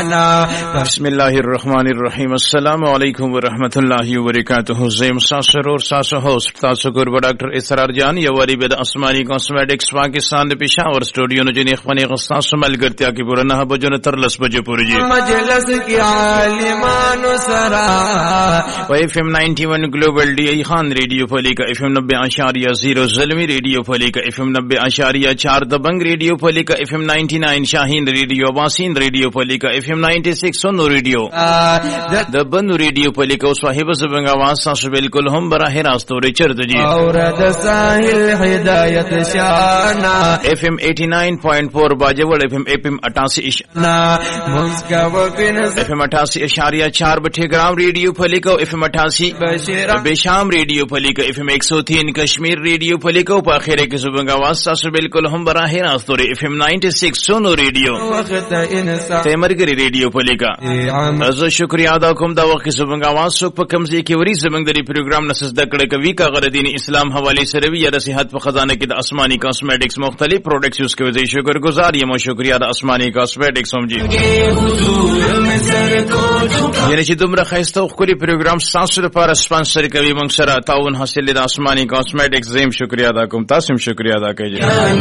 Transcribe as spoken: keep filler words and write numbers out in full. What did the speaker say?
شانا. بسم الله الرحمن الرحیم. السلام علیکم ورحمۃ اللہ وبرکاتہ. زیم ساسر اور ساسو ہوسٹ تاسو ګوربا ډاکټر اسرار جان یواری بد اسماني کاسمیټکس پاکستان د پېښور سټوډیو نه جنې خونی غساس ملګرتیا کې پوره نه بجو نه تر لس بجې پورې جی مجلس کې عالمانو سرا و اف ام نائنٹی ون global D I Khan रेडियो फलिका F M नब्बे आशारिया जीरो ज़ल्मी रेडियो फलिका एफ एम नब्बे आशारिया चार दबंग रेडियो फलिका F M ninety nine Shaheen रेडियो वासीन रेडियो फलिका एफ एम नाइन्टी सिक्स सोनो रेडियो दबंग रेडियो फलिका साहिब सबंग आवाज सास बिल्कुल हम बराह रास्त और चर्द जी और द साहिल हिदायत शाना F M eighty nine point four बाजेवड़ एफ एम एफ एम अठासी ना मुस्का वफिन एफ एम अठासी आशारिया चार बटे ग्राम रेडियो फलिका एफ एम अठासी बेशाम रेडियो फलिका एफ एम एक सौ तीन कश्मीर रेडियो फलिका पाखिरे के सुबह आवाज सास बिल्कुल हम बराह रास्त और एफ एम नाइन्टी सिक्स सोनो रेडियो तेमरगरी रेडियो फलिका अज़ शुक्रिया अदा कुम दा वक्त सुबह आवाज सुख पर कमजे की वरी जमंगदरी प्रोग्राम नसस दकड़े कवी का गरदीन इस्लाम हवाले से रवि या रसीहत पर खजाने की आसमानी कॉस्मेटिक्स मुख्तलिफ प्रोडक्ट्स यूज के वजह शुक्रगुजार ये मो शुक्रिया दा आसमानी कॉस्मेटिक्स समझी यानी कि तुमरा खैस्ता खुली प्रोग्राम सासुर पर स्पॉन्सर कवी मंगसरा ताउन हासिल दा आसमानी कॉस्मेटिक्स जेम शुक्रिया अदा कुम तासिम शुक्रिया अदा कीजिए